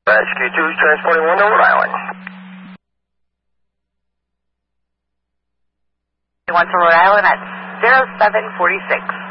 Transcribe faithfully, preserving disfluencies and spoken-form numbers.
Rescue two, transporting one to Rhode Island. One to Rhode Island at zero seven forty-six.